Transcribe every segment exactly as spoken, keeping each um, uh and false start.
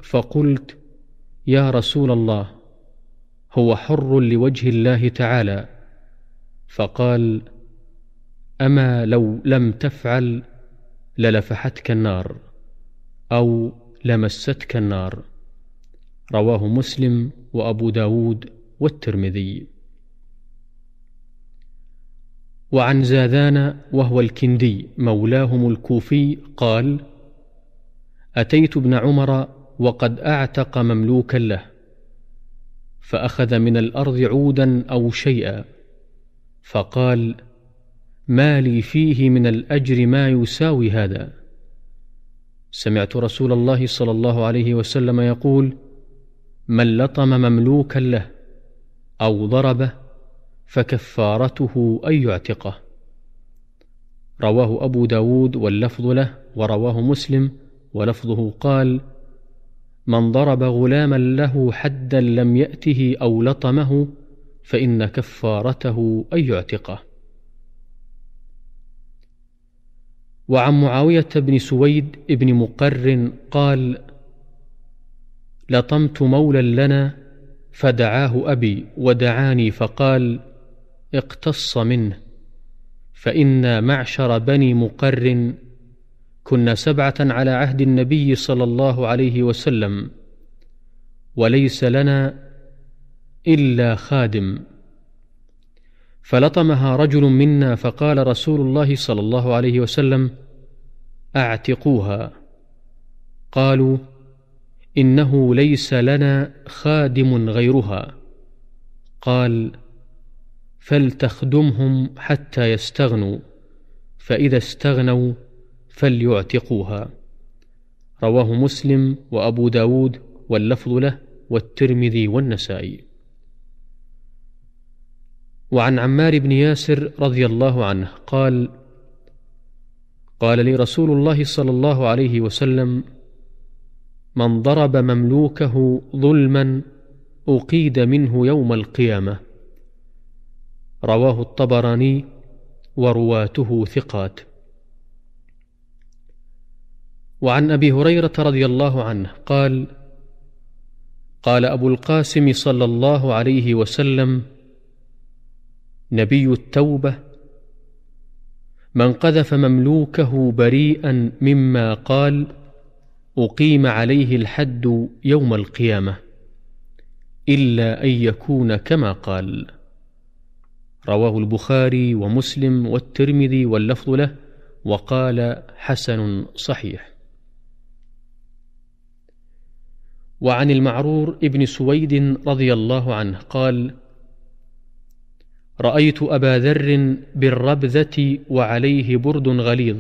فقلت: يا رسول الله، هو حر لوجه الله تعالى. فقال: أما لو لم تفعل للفحتك النار أو لمستك النار. رواه مسلم وأبو داود والترمذي. وعن زاذان وهو الكندي مولاهم الكوفي قال: أتيت ابن عمر وقد أعتق مملوكا له، فأخذ من الأرض عودا أو شيئا، فقال: ما لي فيه من الأجر ما يساوي هذا. سمعت رسول الله صلى الله عليه وسلم يقول: من لطم مملوكا له أو ضربه فكفارته أن يعتقه. رواه أبو داود واللفظ له، ورواه مسلم ولفظه قال: من ضرب غلاما له حدا لم يأته أو لطمه فإن كفارته أن يعتقه. وعن معاوية بن سويد بن مقر قال: لطمت مولا لنا فدعاه أبي ودعاني فقال: اقتص منه، فإنا معشر بني مقر كنا سبعة على عهد النبي صلى الله عليه وسلم، وليس لنا إلا خادم، فلطمها رجل منا فقال رسول الله صلى الله عليه وسلم: أعتقوها. قالوا: إنه ليس لنا خادم غيرها. قال: فلتخدمهم حتى يستغنوا، فإذا استغنوا فليعتقوها. رواه مسلم وأبو داود واللفظ له والترمذي والنسائي. وعن عمار بن ياسر رضي الله عنه قال: قال لي رسول الله صلى الله عليه وسلم: من ضرب مملوكه ظلما أقيد منه يوم القيامة. رواه الطبراني ورواته ثقات. وعن أبي هريرة رضي الله عنه قال: قال أبو القاسم صلى الله عليه وسلم: نبي التوبة من قذف مملوكه بريئا مما قال أقيم عليه الحد يوم القيامة إلا أن يكون كما قال. رواه البخاري ومسلم والترمذي واللفظ له، وقال حسن صحيح. وعن المعرور ابن سويد رضي الله عنه قال: رأيت أبا ذر بالربذة وعليه برد غليظ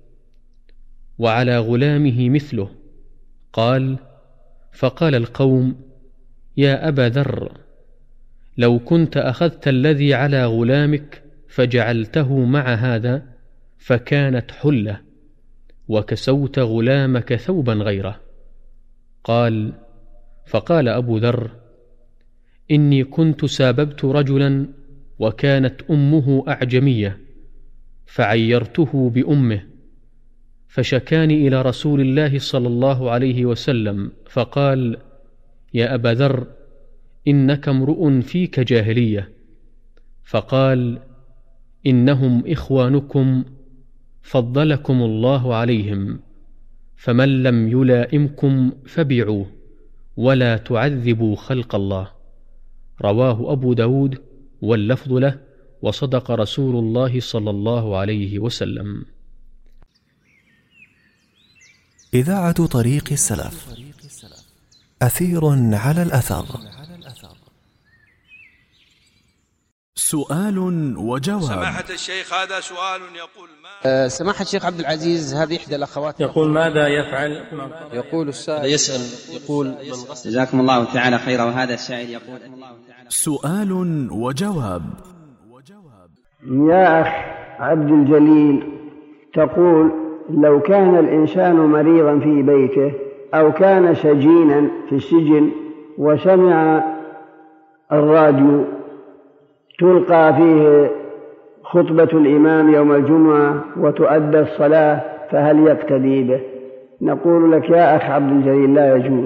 وعلى غلامه مثله. قال: فقال القوم: يا أبا ذر، لو كنت أخذت الذي على غلامك فجعلته مع هذا فكانت حلة، وكسوت غلامك ثوبا غيره. قال: فقال أبو ذر: إني كنت ساببت رجلا وكانت أمه أعجمية، فعيرته بأمه، فشكاني إلى رسول الله صلى الله عليه وسلم فقال: يا أبا ذر، إنك امرؤ فيك جاهلية. فقال: إنهم إخوانكم فضلكم الله عليهم، فمن لم يلائمكم فبيعوه ولا تعذبوا خلق الله. رواه أبو داود واللفظ له، وصدق رسول الله صلى الله عليه وسلم. إذاعة طريق السلف، أثير على الأثر. سؤال وجواب. سماحة الشيخ، هذا سؤال يقول ما أه سماحة الشيخ عبد العزيز، هذه إحدى الأخوات يقول ماذا يفعل؟ يقول السائل يسأل يقول جزاكم الله تعالى خيرا. وهذا السائل يقول: سؤال وجواب. يا أخ عبد الجليل، تقول: لو كان الإنسان مريضا في بيته أو كان سجينا في السجن وسمع الراديو تلقى فيه خطبة الإمام يوم الجمعة وتؤدى الصلاة، فهل يقتدي به؟ نقول لك يا أخ عبد الجليل: لا يجوز.